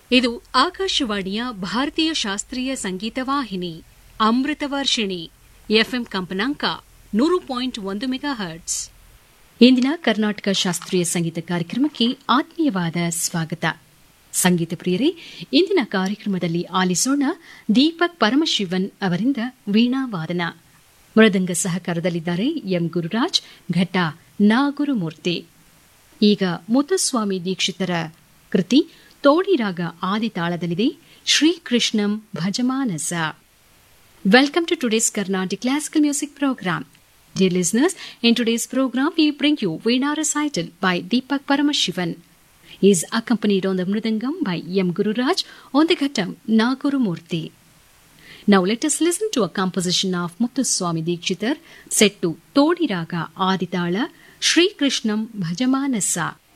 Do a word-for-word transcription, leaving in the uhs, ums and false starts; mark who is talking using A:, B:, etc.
A: ಇದು ಆಕಾಶವಾಣಿಯ ಭಾರತೀಯ ಶಾಸ್ತ್ರೀಯ ಸಂಗೀತ ವಾಹಿನಿ ಅಮೃತವರ್ಷಿಣಿ ಎಫ್ಎಂ ಕಂಪನಾಂಕ ನೂರು ಪಾಯಿಂಟ್ ಒಂದು ಮೆಗಾ ಹರ್ಟ್ಸ್. ಇಂದಿನ ಕರ್ನಾಟಕ ಶಾಸ್ತ್ರೀಯ ಸಂಗೀತ ಕಾರ್ಯಕ್ರಮಕ್ಕೆ ಆತ್ಮೀಯವಾದ ಸ್ವಾಗತ. ಸಂಗೀತ ಪ್ರಿಯರೇ, ಇಂದಿನ ಕಾರ್ಯಕ್ರಮದಲ್ಲಿ ಆಲಿಸೋಣ ದೀಪಕ್ ಪರಮಶಿವನ್ ಅವರಿಂದ ವೀಣಾ ವಾದನ. ಮೃದಂಗ ಸಹಕಾರದಲ್ಲಿದ್ದಾರೆ ಎಂ ಗುರುರಾಜ್, ಘಟ ನಾಗುರುಮೂರ್ತಿ. ಈಗ ಮುತ್ತುಸ್ವಾಮಿ ದೀಕ್ಷಿತರ ಕೃತಿ ತೋಡಿರಾಗ ಆದಿತಾಳದಲ್ಲಿದೆ, ಶ್ರೀಕೃಷ್ಣಂ ಭಜಮಾನಸ. Welcome to today's Carnatic Classical Music Program. Dear listeners, in today's program we bring you Veena recital by Deepak Paramashivan. He is accompanied on the Mridangam by M. Gururaj, on the Ghatam Nagurumurthy. Now let us listen to a composition of Muthuswami Dikshitar set to Todi Raga Aditala, Shri Krishnam Bhajamanasa.